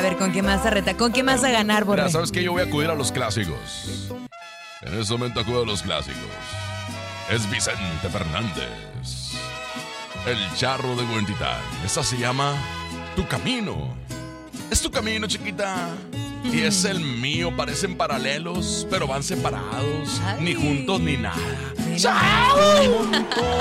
A ver, ¿con qué más se reta? ¿Con qué más a ganar, Borre? Mira, ¿sabes qué? Yo voy a acudir a los clásicos. En este momento acudo a los clásicos. Es Vicente Fernández, el charro de Huentitán. Esta se llama Tu Camino. Es tu camino, chiquita. Y es el mío. Parecen paralelos, pero van separados. Ay. Ni juntos ni nada. Mira. ¡Chao!